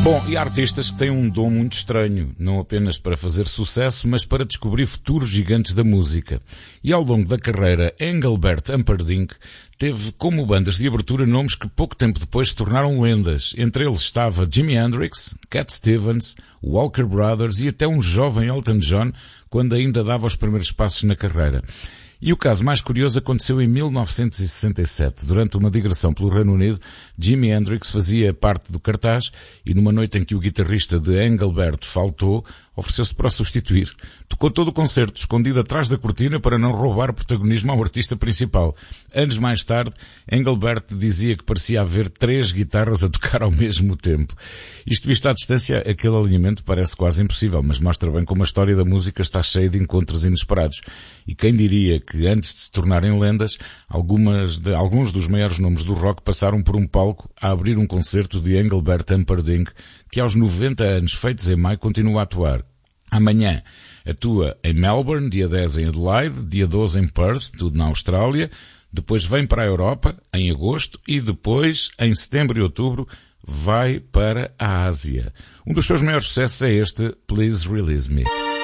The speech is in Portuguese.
Bom, e há artistas que têm um dom muito estranho, não apenas para fazer sucesso, mas para descobrir futuros gigantes da música. E ao longo da carreira, Engelbert Humperdinck teve como bandas de abertura nomes que pouco tempo depois se tornaram lendas. Entre eles estava Jimi Hendrix, Cat Stevens, Walker Brothers e até um jovem Elton John, quando ainda dava os primeiros passos na carreira. E o caso mais curioso aconteceu em 1967. Durante uma digressão pelo Reino Unido, Jimi Hendrix fazia parte do cartaz e numa noite em que o guitarrista de Engelbert faltou, ofereceu-se para o substituir. Tocou todo o concerto, escondido atrás da cortina para não roubar protagonismo ao artista principal. Anos mais tarde, Engelbert dizia que parecia haver 3 guitarras a tocar ao mesmo tempo. Isto visto à distância, aquele alinhamento parece quase impossível, mas mostra bem como a história da música está cheia de encontros inesperados. E quem diria que antes de se tornarem lendas, alguns dos maiores nomes do rock passaram por um palco a abrir um concerto de Engelbert Humperdinck, que aos 90 anos feitos em maio continua a atuar. Amanhã atua em Melbourne, dia 10 em Adelaide, dia 12 em Perth, tudo na Austrália, depois vem para a Europa em agosto e depois, em setembro e outubro, vai para a Ásia. Um dos seus maiores sucessos é este Please Release Me.